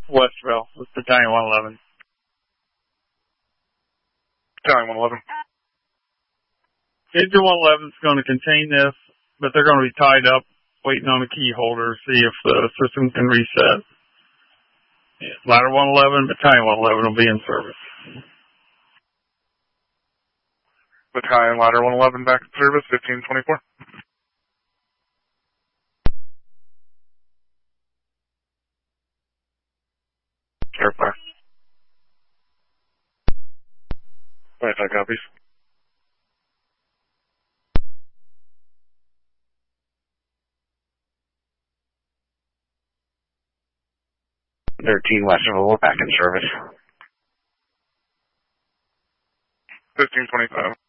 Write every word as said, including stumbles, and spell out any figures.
Westville, with Battalion one eleven. Battalion one eleven. Engine one eleven is going to contain this, but they're going to be tied up, waiting on the key holder, see if the system can reset. Yeah. Ladder one eleven, Battalion one eleven will be in service. Battalion Ladder one eleven back in service, fifteen twenty-four. Verify. twenty-five copies. thirteen Westerville, back in service. fifteen twenty-five.